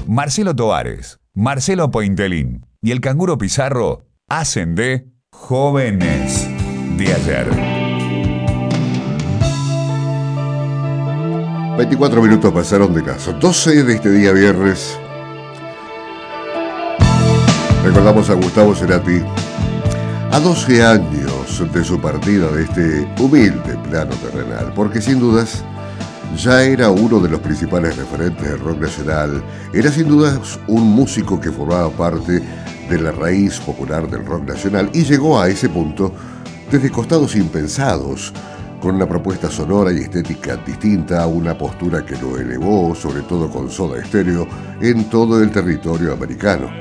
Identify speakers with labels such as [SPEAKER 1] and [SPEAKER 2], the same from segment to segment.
[SPEAKER 1] Marcelo Tovares, Marcelo Pointelín y el Canguro Pizarro hacen de Jóvenes de Ayer.
[SPEAKER 2] 24 minutos pasaron de las 12 de este día viernes. Recordamos a Gustavo Cerati a 12 años de su partida de este humilde plano terrenal, porque sin dudas ya era uno de los principales referentes del rock nacional. Era sin dudas un músico que formaba parte de la raíz popular del rock nacional y llegó a ese punto desde costados impensados, con una propuesta sonora y estética distinta, una postura que lo elevó, sobre todo con Soda Stereo, en todo el territorio americano.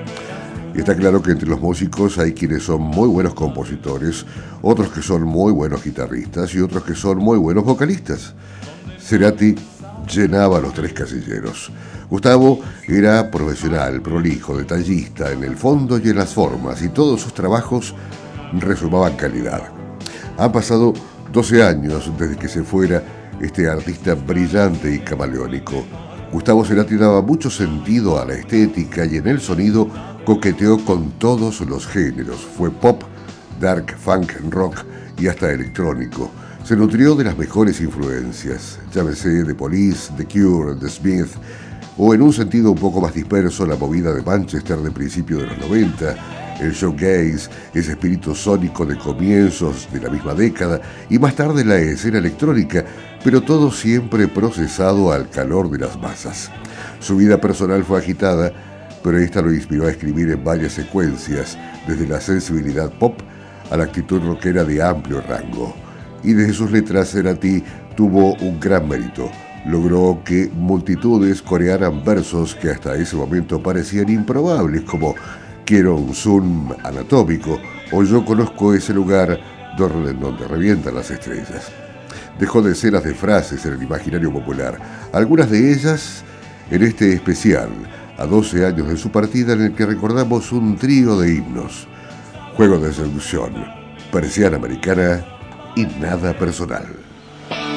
[SPEAKER 2] Y está claro que entre los músicos hay quienes son muy buenos compositores, otros que son muy buenos guitarristas y otros que son muy buenos vocalistas. Cerati llenaba los tres casilleros. Gustavo era profesional, prolijo, detallista en el fondo y en las formas, y todos sus trabajos resumaban calidad. Han pasado 12 años desde que se fuera este artista brillante y camaleónico. Gustavo Cerati daba mucho sentido a la estética y en el sonido coqueteó con todos los géneros. Fue pop, dark, funk, rock y hasta electrónico. Se nutrió de las mejores influencias, llámese The Police, The Cure, The Smith, o en un sentido un poco más disperso, la movida de Manchester de principios de los 90, el showgaze, ese espíritu sónico de comienzos de la misma década y más tarde la escena electrónica, pero todo siempre procesado al calor de las masas. Su vida personal fue agitada, pero esta lo inspiró a escribir en varias secuencias, desde la sensibilidad pop a la actitud rockera de amplio rango. Y desde sus letras Cerati tuvo un gran mérito. Logró que multitudes corearan versos que hasta ese momento parecían improbables, como Quiero un zoom anatómico o Yo conozco ese lugar donde revientan las estrellas. Dejó decenas de frases en el imaginario popular, algunas de ellas en este especial, a 12 años de su partida, en el que recordamos un trío de himnos: Juego de seducción, Persiana americana y Nada personal.